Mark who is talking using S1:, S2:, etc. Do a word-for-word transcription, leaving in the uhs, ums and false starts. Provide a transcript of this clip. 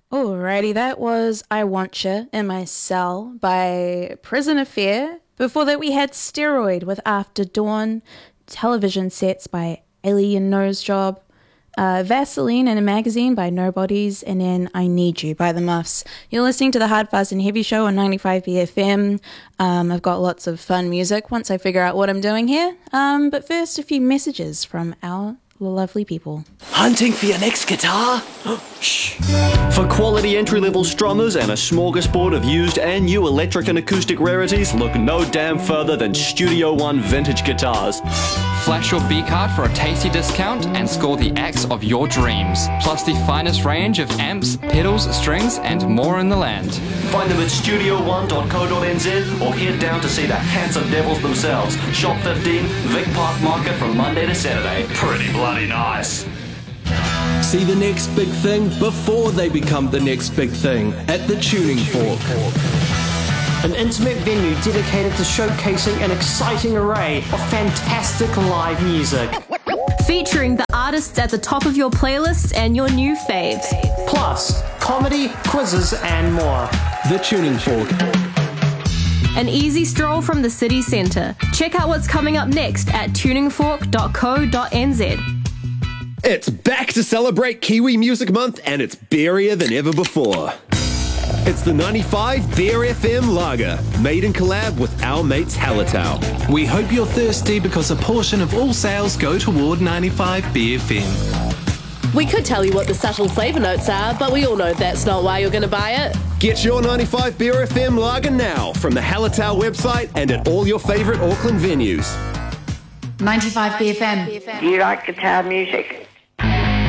S1: Alrighty, that was I Want Ya in My Cell by Prison Affair. Before that we had Steroid with After Dawn, Television Sets by Alien Nosejob, uh, Vaseline in a Magazine by Nobodies, and then I Need You by The Muffs. You're listening to the Hard, Fast and Heavy Show on ninety-five B F M. Um, I've got lots of fun music once I figure out what I'm doing here. Um, but first, a few messages from our lovely people.
S2: Hunting for your next guitar? Shh. For quality entry-level strummers and a smorgasbord of used and new electric and acoustic rarities, look no damn further than Studio One Vintage Guitars.
S3: Flash your B-card for a tasty discount and score the axe of your dreams. Plus the finest range of amps, pedals, strings and more in the land.
S2: Find them at studio one dot co dot n z or head down to see the handsome devils themselves. Shop fifteen, Vic Park Market from Monday to Saturday. Pretty bloody nice.
S4: See the next big thing before they become the next big thing at the Tuning Fork.
S5: An intimate venue dedicated to showcasing an exciting array of fantastic live music.
S6: Featuring the artists at the top of your playlist and your new faves.
S5: Plus, comedy, quizzes, and more.
S4: The Tuning Fork.
S6: An easy stroll from the city centre. Check out what's coming up next at tuning fork dot co dot n z.
S7: It's back to celebrate Kiwi Music Month, and it's beerier than ever before. It's the ninety-five Beer F M Lager, made in collab with our mates Hallertau.
S4: We hope you're thirsty because a portion of all sales go toward ninety-five B F M.
S8: We could tell you what the subtle flavour notes are, but we all know that's not why you're going to buy it.
S7: Get your ninety-five Beer F M Lager now from the Hallertau website and at all your favourite Auckland venues.
S9: ninety-five B F M.
S10: Do you like guitar music?